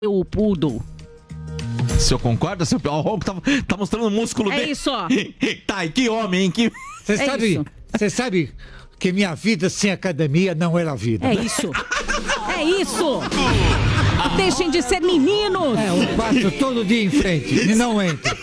o poodle. O senhor concorda? O Ronco tá mostrando o músculo dele. É isso, ó. Tá, e que homem, hein? Você sabe que minha vida sem academia não era vida. É isso. É isso. Deixem de ser meninos. Eu passo todo dia em frente e não entro.